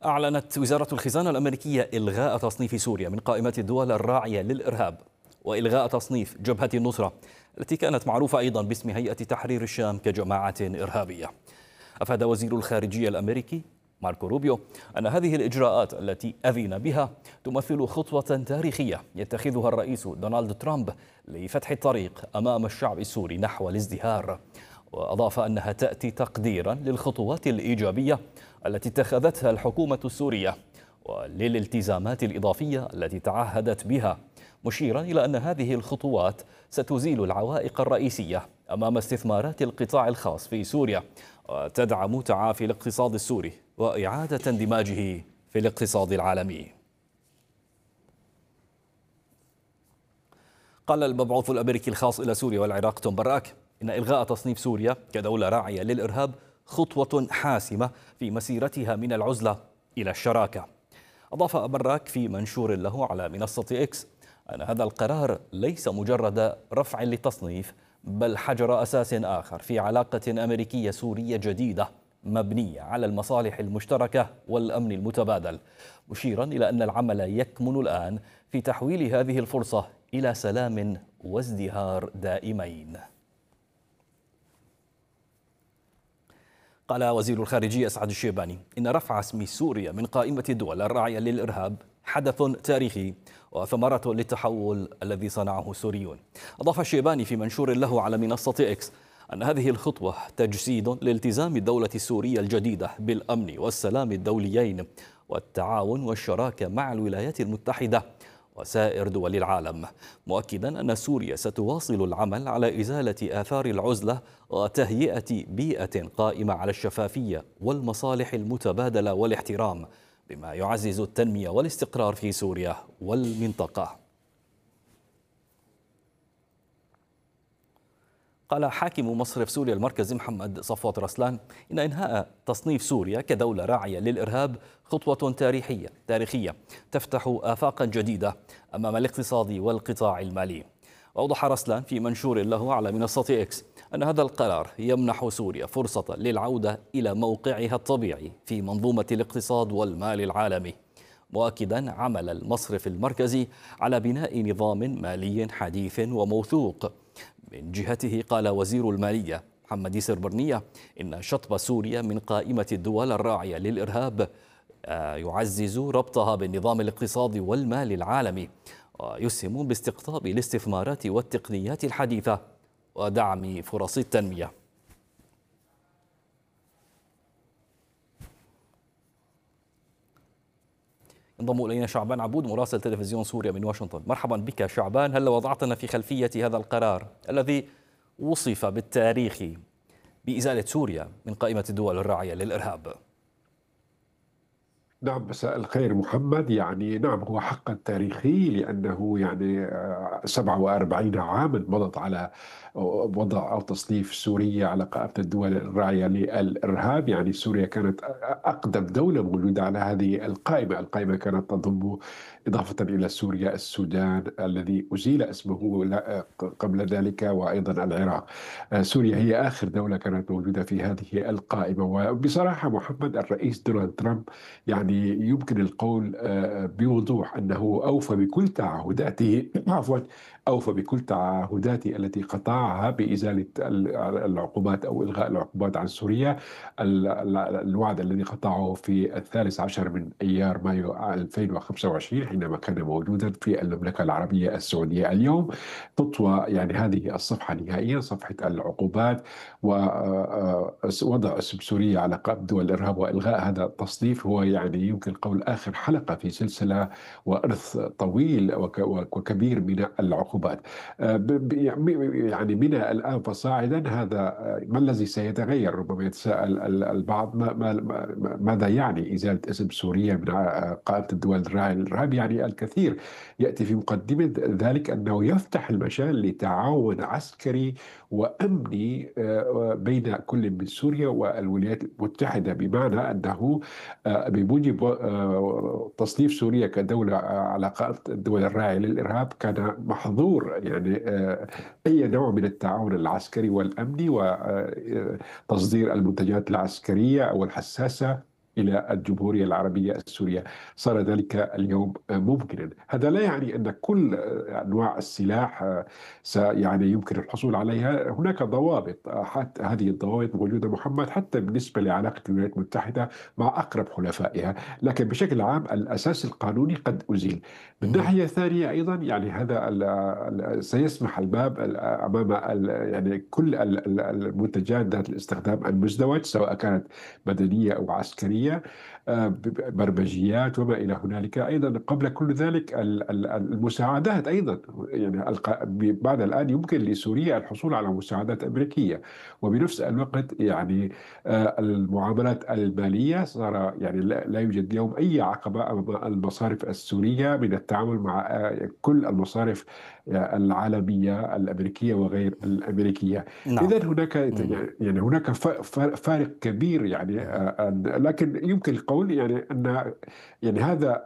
أعلنت وزارة الخزانة الأمريكية إلغاء تصنيف سوريا من قائمة الدول الراعية للإرهاب، وإلغاء تصنيف جبهة النصرة التي كانت معروفة أيضا باسم هيئة تحرير الشام كجماعة إرهابية. أفاد وزير الخارجية الأمريكي ماركو روبيو أن هذه الإجراءات التي أذن بها تمثل خطوة تاريخية يتخذها الرئيس دونالد ترامب لفتح الطريق أمام الشعب السوري نحو الازدهار. وأضاف أنها تأتي تقديرا للخطوات الإيجابية التي اتخذتها الحكومة السورية وللالتزامات الإضافية التي تعهدت بها، مشيرا إلى أن هذه الخطوات ستزيل العوائق الرئيسية أمام استثمارات القطاع الخاص في سوريا وتدعم تعافي الاقتصاد السوري وإعادة اندماجه في الاقتصاد العالمي. قال المبعوث الأمريكي الخاص إلى سوريا والعراق توم براك إن إلغاء تصنيف سوريا كدولة راعية للإرهاب خطوة حاسمة في مسيرتها من العزلة إلى الشراكة. أضاف براك في منشور له على منصة إكس أن هذا القرار ليس مجرد رفع للتصنيف، بل حجر أساس آخر في علاقة أمريكية سورية جديدة مبنية على المصالح المشتركة والأمن المتبادل، مشيرا إلى أن العمل يكمن الآن في تحويل هذه الفرصة إلى سلام وازدهار دائمين. قال وزير الخارجية أسعد الشيباني إن رفع اسم سوريا من قائمة الدول الراعية للإرهاب حدث تاريخي وثمرة للتحول الذي صنعه السوريون. أضاف الشيباني في منشور له على منصة إكس أن هذه الخطوة تجسيد لالتزام الدولة السورية الجديدة بالأمن والسلام الدوليين والتعاون والشراكة مع الولايات المتحدة وسائر دول العالم، مؤكدا أن سوريا ستواصل العمل على إزالة آثار العزلة وتهيئة بيئة قائمة على الشفافية والمصالح المتبادلة والاحترام، بما يعزز التنمية والاستقرار في سوريا والمنطقة. قال حاكم مصرف سوريا المركزي محمد صفوت رسلان إن إنهاء تصنيف سوريا كدولة راعية للإرهاب خطوة تاريخية تفتح آفاقا جديدة أمام الاقتصاد والقطاع المالي. وأوضح رسلان في منشور له على منصة إكس أن هذا القرار يمنح سوريا فرصة للعودة إلى موقعها الطبيعي في منظومة الاقتصاد والمال العالمي، مؤكدا عمل المصرف المركزي على بناء نظام مالي حديث وموثوق. من جهته قال وزير المالية محمد ياسر برنية إن شطب سوريا من قائمة الدول الراعية للإرهاب يعزز ربطها بالنظام الاقتصادي والمالي العالمي ويسهم باستقطاب الاستثمارات والتقنيات الحديثة ودعم فرص التنمية. انضم إلينا شعبان عبود مراسل تلفزيون سوريا من واشنطن. مرحبا بك شعبان، هل وضعتنا في خلفية هذا القرار الذي وصف بالتاريخي بإزالة سوريا من قائمة الدول الراعية للإرهاب؟ نعم، مساء الخير محمد. يعني نعم، هو حقا تاريخي لأنه 47 عاما مضت على وضع أو تصنيف سوريا على قائمة الدول الراعية للإرهاب. يعني سوريا كانت أقدم دولة موجودة على هذه القائمة كانت تضم إضافة إلى سوريا السودان الذي أزيل اسمه قبل ذلك، وأيضا العراق. سوريا هي آخر دولة كانت موجودة في هذه القائمة. وبصراحة محمد، الرئيس دونالد ترامب يعني يمكن القول بوضوح أنه أوفى بكل تعهداته عفوا أوفى بكل تعهداته التي قطعها بإزالة العقوبات أو إلغاء العقوبات عن سوريا. الوعد الذي قطعه في 13 من أيار مايو 2025 حينما كان موجودا في المملكة العربية السعودية. اليوم تطوى يعني هذه الصفحة نهائيا، صفحة العقوبات ووضع اسم سوريا على قائمة دول الإرهاب وإلغاء هذا التصنيف. هو يعني يمكن القول آخر حلقة في سلسلة وإرث طويل وكبير من العقوبات. يعني من الآن فصاعدا هذا ما الذي سيتغير؟ ربما يتساءل البعض ماذا يعني إزالة اسم سوريا من قائمة الدول الراعية للإرهاب؟ يعني الكثير يأتي في مقدمة ذلك أنه يفتح المجال لتعاون عسكري وأمني بين كل من سوريا والولايات المتحدة، بمعنى أنه بموجب تصنيف سوريا كدولة على قائمة الدول الراعية للإرهاب كان محظور يعني أي نوع من التعاون العسكري والأمني وتصدير المنتجات العسكرية أو الحساسة إلى الجمهورية العربية السورية. صار ذلك اليوم ممكنا. هذا لا يعني أن كل أنواع السلاح يعني يمكن الحصول عليها. هناك ضوابط، حتى هذه الضوابط موجودة محمد حتى بالنسبة لعلاقة الولايات المتحدة مع أقرب حلفائها، لكن بشكل عام الأساس القانوني قد أزيل. من مهم. ناحية ثانية أيضا يعني هذا سيسمح الباب أمام يعني كل المنتجات ذات الاستخدام المزدوج، سواء كانت مدنية أو عسكرية، برمجيات وما إلى هنالك. أيضا قبل كل ذلك المساعدات أيضا، يعني بعد الآن يمكن لسوريا الحصول على مساعدات أمريكية. وبنفس الوقت يعني المعاملات المالية صار يعني لا يوجد اليوم أي عقبة أمام المصارف السورية من التعامل مع كل المصارف العالمية الأمريكية وغير الأمريكية. نعم. إذا هناك مهم. يعني هناك فارق كبير يعني لكن يمكن القول يعني أن يعني هذا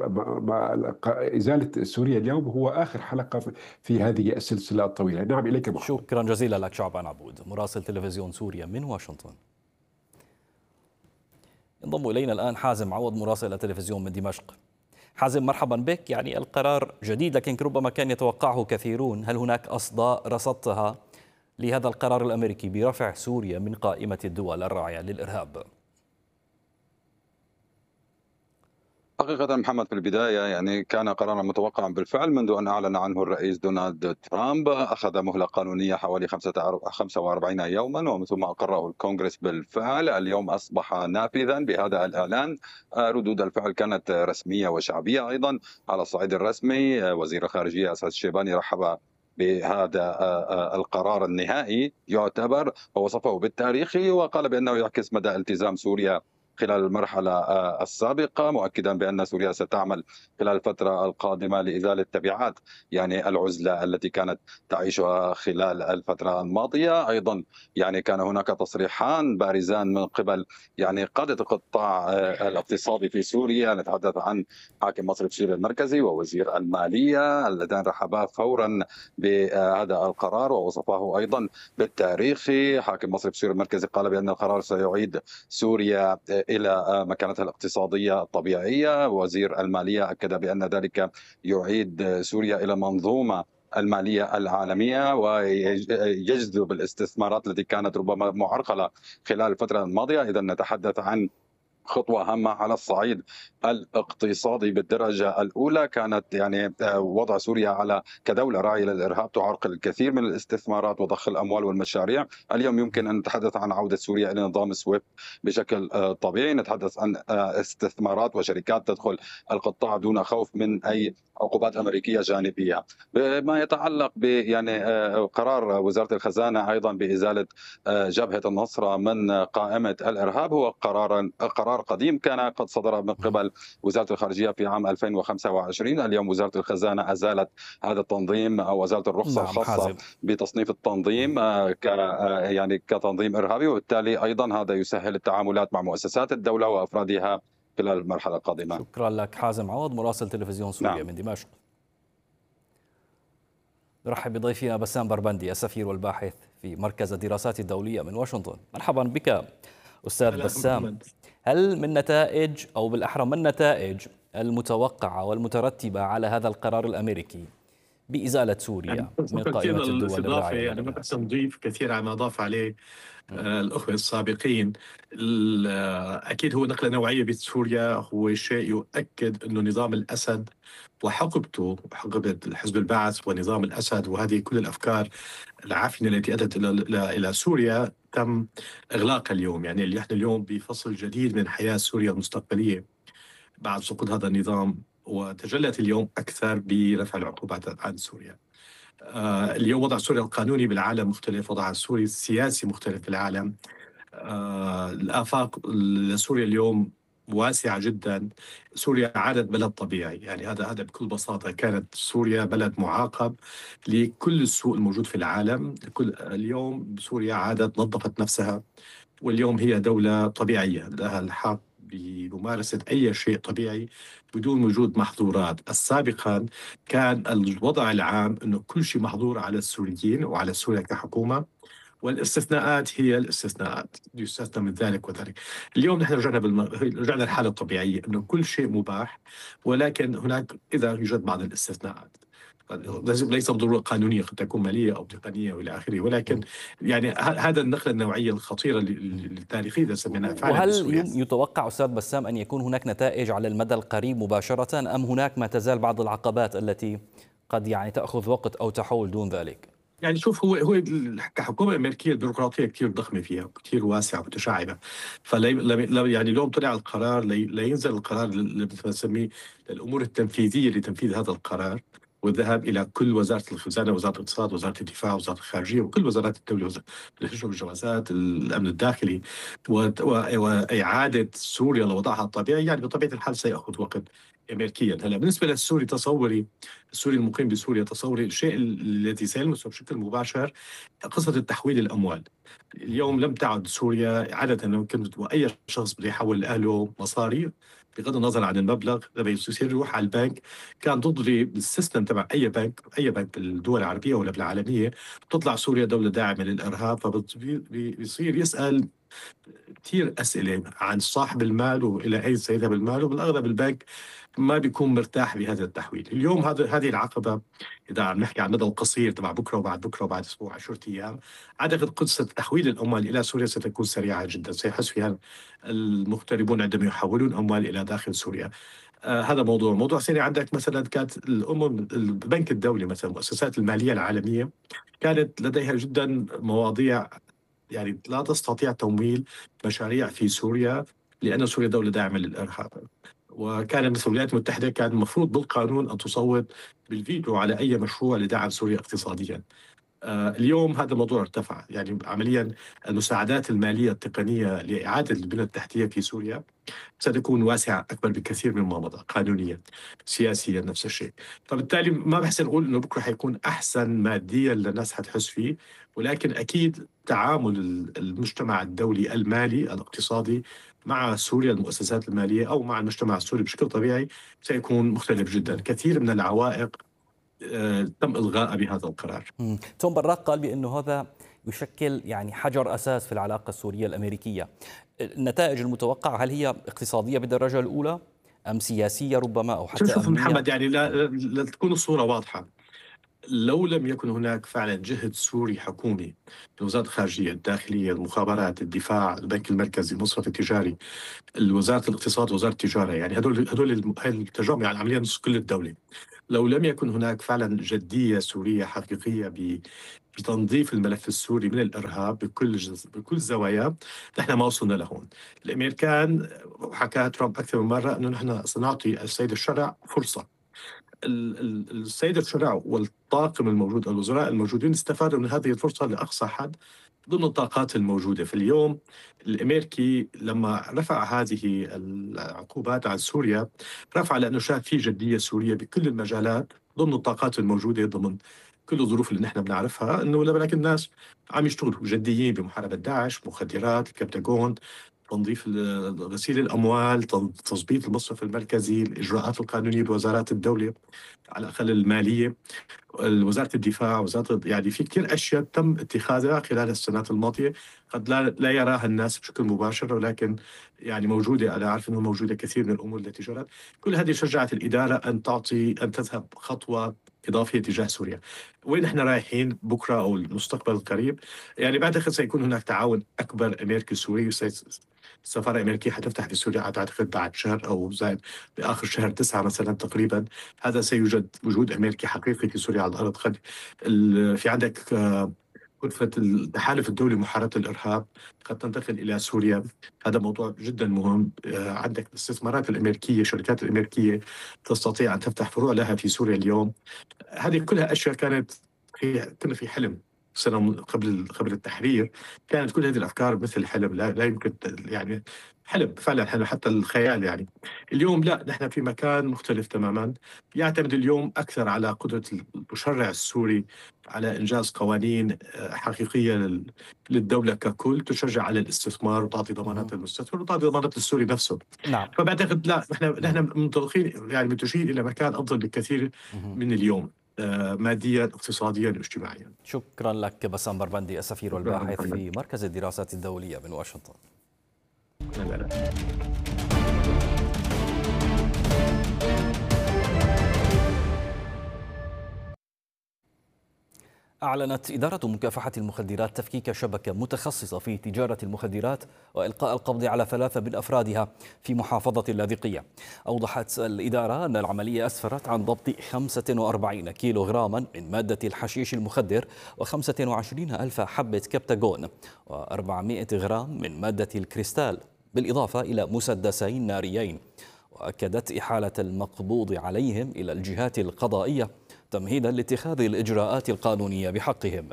إزالة سوريا اليوم هو آخر حلقة في هذه السلسلة الطويلة. نعم، إليك محمد. شكرا جزيلا لك شعبان عبود، مراسل تلفزيون سوريا من واشنطن. ينضم إلينا الآن حازم عوض، مراسل تلفزيون من دمشق. حازم، مرحبا بك. يعني القرار جديد لكن ربما كان يتوقعه كثيرون. هل هناك أصداء رصدتها لهذا القرار الأمريكي برفع سوريا من قائمة الدول الراعية للإرهاب؟ حقيقة محمد، في البداية يعني كان قرارا متوقعا بالفعل منذ أن أعلن عنه الرئيس دونالد ترامب. أخذ مهلة قانونية حوالي 45 يوما ومن ثم أقره الكونغرس بالفعل. اليوم أصبح نافذا بهذا الإعلان. ردود الفعل كانت رسمية وشعبية أيضا. على الصعيد الرسمي وزير الخارجية أسعد الشيباني رحب بهذا القرار النهائي يعتبر، ووصفه بالتاريخي، وقال بأنه يعكس مدى التزام سوريا خلال المرحلة السابقة، مؤكدا بأن سوريا ستعمل خلال الفترة القادمة لإزالة تبعات يعني العزلة التي كانت تعيشها خلال الفترة الماضية. أيضا يعني كان هناك تصريحان بارزان من قبل يعني قادة القطاع الاقتصادي في سوريا. نتحدث عن حاكم مصرف سوريا المركزي ووزير المالية اللذان رحبا فورا بهذا القرار ووصفه أيضا بالتاريخي. حاكم مصرف سوريا المركزي قال بأن القرار سيعيد سوريا إلى مكانتها الاقتصادية الطبيعية. وزير المالية أكد بأن ذلك يعيد سوريا إلى منظومة المالية العالمية ويجذب الاستثمارات التي كانت ربما معرقلة خلال الفترة الماضية. إذا نتحدث عن خطوة هامة على الصعيد الاقتصادي بالدرجة الأولى. كانت يعني وضع سوريا على كدولة راعية للإرهاب تعرقل الكثير من الاستثمارات وضخ الأموال والمشاريع. اليوم يمكن أن نتحدث عن عودة سوريا إلى نظام سويفت بشكل طبيعي. نتحدث عن استثمارات وشركات تدخل القطاع دون خوف من أي عقوبات أمريكية جانبية. بما يتعلق ب يعني قرار وزارة الخزانة أيضا بإزالة جبهة النصرة من قائمة الإرهاب، هو قرار قديم كان قد صدر من قبل وزارة الخارجية في عام 2025. اليوم وزارة الخزانة أزالت هذا التنظيم أو أزالت الرخصة نعم الخاصة حازم. بتصنيف التنظيم يعني كتنظيم إرهابي، وبالتالي أيضا هذا يسهل التعاملات مع مؤسسات الدولة وأفرادها خلال المرحلة القادمة. شكرا لك حازم عوض، مراسل تلفزيون سوريا نعم. من دمشق. نرحب بضيفنا بسام بربندي، السفير والباحث في مركز الدراسات الدولية من واشنطن. مرحبا بك أستاذ بسام. هل من نتائج أو بالأحرى ما النتائج المتوقعة والمترتبة على هذا القرار الأمريكي بإزالة سوريا من قائمة الدول الراعية يعني ما بس نضيف كثير على ما أضاف عليه الأخوة السابقين. أكيد هو نقلة نوعية بسوريا، هو شيء يؤكد أنه نظام الأسد وحقبته، حقبة حزب البعث ونظام الأسد وهذه كل الأفكار العافنة التي أدت إلى سوريا تم إغلاقها اليوم. يعني اللي احنا اليوم بفصل جديد من حياة سوريا المستقبلية بعد سقوط هذا النظام، وتجلت اليوم أكثر برفع العقوبات عن سوريا. اليوم وضع سوريا القانوني بالعالم مختلف، وضع سوريا السياسي مختلف في العالم. الآفاق لسوريا اليوم واسعة جدا. سوريا عادت بلد طبيعي، يعني هذا بكل بساطة. كانت سوريا بلد معاقب لكل السوء الموجود في العالم. اليوم سوريا عادت نظفت نفسها، واليوم هي دولة طبيعية لها الحق بممارسة أي شيء طبيعي بدون وجود محظورات. سابقا كان الوضع العام أنه كل شيء محظور على السوريين وعلى سوريا كحكومة، والاستثناءات هي الاستثناءات، يستثنى من ذلك وذلك. اليوم نحن رجعنا للحالة الطبيعية، أنه كل شيء مباح، ولكن هناك إذا يوجد بعض الاستثناءات، ليس بالضرورة قانونية، قد تكون مالية أو تقنية وإلى آخره، ولكن يعني هذا النقلة النوعية الخطيرة التاريخية إذا سميناها فعلا وهل بسوريا. يتوقع أستاذ بسام أن يكون هناك نتائج على المدى القريب مباشرة، أم هناك ما تزال بعض العقبات التي قد يعني تأخذ وقت أو تحول دون ذلك؟ يعني شوف، هو كحكومه امريكيه البيروقراطيه كثير ضخمه فيها، كثير واسعه ومتشعبه. يعني اليوم طلع القرار، لا ينزل القرار اللي بنسميه الامور التنفيذيه لتنفيذ هذا القرار، والذهاب الى كل وزاره الخزانه، وزاره الاقتصاد، وزاره الدفاع، وزاره الخارجيه، وكل وزارات الدوله، الهجره والجوازات، الامن الداخلي، واعاده سوريا لوضعها الطبيعي. يعني بطبيعه الحال سيأخذ وقت امريكيا. هلا بالنسبه للسوري، السوري المقيم بسوريا، تصوري الشيء الذي سيلمسه بشكل مباشر قصة التحويل الأموال. اليوم لم تعد سوريا عادة يمكن أي شخص بده يحول لأهله مصاري، بغض النظر عن المبلغ، لما يصير يروح على البنك، كان تضري بالسيستم تبع أي بنك بالدول العربية ولا بالعالمية، بتطلع سوريا دولة داعمة للإرهاب، فبيصير يسأل كثير أسئلة عن صاحب المال وإلى أين سيذهب المال، وبالأغلب البنك ما بيكون مرتاح بهذا التحويل. اليوم هذه العقبة، إذا عم نحكي عن المدى القصير تبع بكرة وبعد بكرة وبعد أسبوع 10 أيام، أعتقد قصة تحويل الأموال إلى سوريا ستكون سريعة جدا، سيحس فيها المغتربون عندما يحولون أموال إلى داخل سوريا. هذا موضوع ثاني. عندك مثلا كانت البنك الدولي، مثلا المؤسسات المالية العالمية، كانت لديها جدا مواضيع، يعني لا تستطيع تمويل مشاريع في سوريا، لأن سوريا دولة داعمة للإرهاب. وكان مثل الولايات المتحدة كان المفروض بالقانون أن تصوت بالفيتو على أي مشروع لدعم سوريا اقتصاديا. اليوم هذا الموضوع ارتفع، يعني عمليا المساعدات المالية التقنية لإعادة البنية التحتية في سوريا ستكون واسعة أكبر بكثير مما مضى، قانونيا سياسيا نفس الشيء. فبالتالي ما بحسن نقول إنه بكرة حيكون أحسن ماديا للناس حتحس فيه، ولكن أكيد تعامل المجتمع الدولي المالي الاقتصادي مع سوريا، المؤسسات المالية، أو مع المجتمع السوري بشكل طبيعي، سيكون مختلف جدا. كثير من العوائق تم إلغائها بهذا القرار. توم براق قال بأنه هذا يشكل يعني حجر أساس في العلاقة السورية الأمريكية. النتائج المتوقعة هل هي اقتصادية بالدرجة الأولى أم سياسية ربما أو حتى شوف أمنية؟ محمد، يعني لا تكون الصورة واضحة. لو لم يكن هناك فعلا جهد سوري حكومي، وزارة الخارجية، الداخلية، المخابرات، الدفاع، البنك المركزي، المصرف التجاري، وزارة الاقتصاد، وزارة التجارة، يعني هذول التجمع، يعني عمليا نص كل الدولة. لو لم يكن هناك فعلا جدية سورية حقيقية بتنظيف الملف السوري من الإرهاب بكل زواياه، نحن ما وصلنا لهون. الأمريكان حكى ترامب أكثر من مرة أنه نحن سنعطي السيد الشرع فرصة. السيد الشرع والطاقم الموجود، الوزراء الموجودين، استفادوا من هذه الفرصة لأقصى حد ضمن الطاقات الموجودة. في اليوم الأمريكي لما رفع هذه العقوبات عن سوريا، رفع لأنه شاف في جدية سورية بكل المجالات ضمن الطاقات الموجودة، ضمن كل الظروف اللي نحن بنعرفها، انه ولكن الناس عم يشتغلوا جديين بمحاربه داعش، مخدرات، الكبتاجون، تنظيف غسيل الاموال، تظبيط المصرف المركزي، الاجراءات القانونيه بوزارات الدوله، على الاقل الماليه، وزاره الدفاع، يعني في كثير اشياء تم اتخاذها خلال السنوات الماضيه، قد لا يراها الناس بشكل مباشر، ولكن يعني موجوده. انا عارف انه موجوده كثير من الامور التي جرت. كل هذه شجعت الاداره ان تذهب خطوه إضافية تجاه سوريا. وين احنا رايحين بكرة أو المستقبل القريب؟ يعني بعتقد سيكون هناك تعاون أكبر أمريكي سوري. السفارة الأمريكية حتفتح في سوريا أعتقد بعد شهر أو زائد بآخر شهر 9 مثلا تقريبا. هذا سيوجد وجود أمريكي حقيقي في سوريا على الأرض. في عندك غرفة التحالف الدولي لمحاربة الإرهاب قد تنتقل إلى سوريا. هذا موضوع جدا مهم. عندك الاستثمارات الأمريكية، الشركات الأمريكية تستطيع أن تفتح فروع لها في سوريا اليوم. هذه كلها أشياء كنا في حلم سنة قبل التحرير. كانت كل هذه الأفكار مثل حلم، لا يمكن، يعني حلم فعلا، حلم حتى الخيال. يعني اليوم لا، نحن في مكان مختلف تماما. يعتمد اليوم أكثر على قدرة المشرع السوري على إنجاز قوانين حقيقية للدولة ككل، تشجع على الاستثمار وتعطي ضمانات للمستثمر وتعطي ضمانات للسوري نفسه. نعم. فبعتقد لا، نحن منطلقين، يعني متجهين إلى مكان أفضل بكثير من اليوم. ماديا اقتصاديا اجتماعيا. شكرا لك بسام بربندي السفير والباحث في مركز الدراسات الدولية من واشنطن. أعلنت إدارة مكافحة المخدرات تفكيك شبكة متخصصة في تجارة المخدرات وإلقاء القبض على 3 من أفرادها في محافظة اللاذقية. أوضحت الإدارة أن العملية أسفرت عن ضبط 45 كيلوغراما من مادة الحشيش المخدر و25 ألف حبة كبتاغون و400 غرام من مادة الكريستال، بالإضافة إلى مسدسين ناريين. وأكدت إحالة المقبوض عليهم إلى الجهات القضائية تمهيدا لاتخاذ الإجراءات القانونية بحقهم.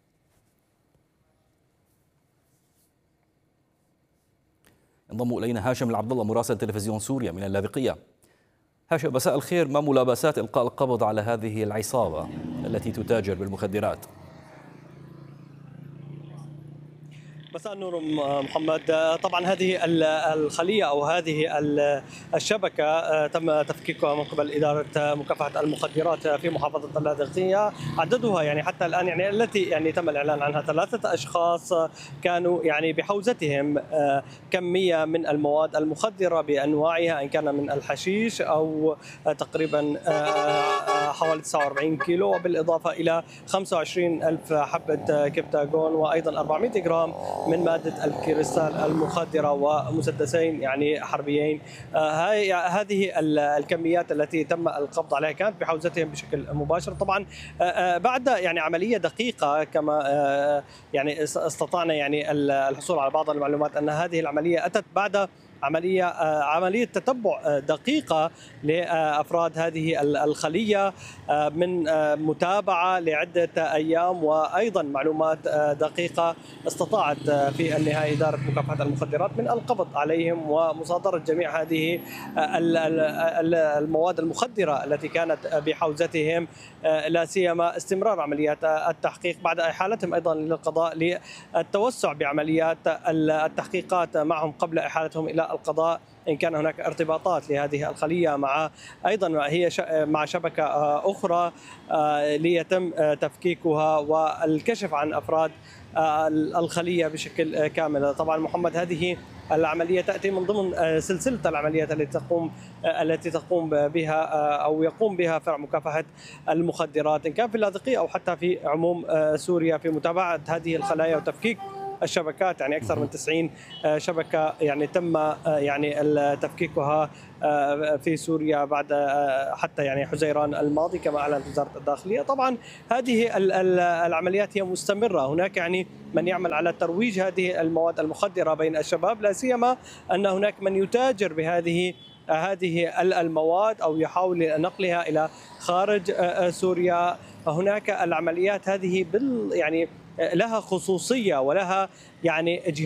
انضم إلينا هاشم العبد الله مراسل تلفزيون سوريا من اللاذقية. هاشم، مساء الخير، ما ملابسات إلقاء القبض على هذه العصابة التي تتاجر بالمخدرات؟ مساء النور محمد. طبعا هذه الخلية أو هذه الشبكة تم تفكيكها من قبل إدارة مكافحة المخدرات في محافظة اللاذقية. عددها يعني حتى الآن يعني التي يعني تم الإعلان عنها 3 أشخاص كانوا يعني بحوزتهم كمية من المواد المخدرة بأنواعها، إن كان من الحشيش أو تقريبا حوالي 49 كيلو، وبالإضافة إلى 25 ألف حبة كبتاغون وأيضا 400 جرام من مادة الكريستال المخدرة ومسدسين يعني حربيين. هذه الكميات التي تم القبض عليها كانت بحوزتهم بشكل مباشر. طبعا بعد يعني عملية دقيقة كما يعني استطعنا يعني الحصول على بعض المعلومات أن هذه العملية أتت بعد عملية تتبع دقيقة لأفراد هذه الخلية من متابعة لعدة أيام، وأيضا معلومات دقيقة استطاعت في النهاية إدارة مكافحة المخدرات من القبض عليهم ومصادرة جميع هذه المواد المخدرة التي كانت بحوزتهم، لا سيما استمرار عمليات التحقيق بعد إحالتهم أيضا للقضاء للتوسع بعمليات التحقيقات معهم قبل إحالتهم إلى القضاء، إن كان هناك ارتباطات لهذه الخلية مع أيضا هي مع شبكة أخرى ليتم تفكيكها والكشف عن أفراد الخلية بشكل كامل. طبعا محمد، هذه العملية تأتي من ضمن سلسلة العمليات التي تقوم بها أو يقوم بها فرع مكافحة المخدرات، إن كان في اللاذقية أو حتى في عموم سوريا، في متابعة هذه الخلايا وتفكيك الشبكات. يعني أكثر من 90 شبكة يعني تم يعني تفكيكها في سوريا بعد حتى يعني حزيران الماضي كما أعلنت وزارة الداخلية. طبعا هذه العمليات هي مستمرة، هناك يعني من يعمل على ترويج هذه المواد المخدرة بين الشباب، لا سيما أن هناك من يتاجر بهذه المواد أو يحاول نقلها إلى خارج سوريا. هناك العمليات هذه يعني لها خصوصية ولها يعني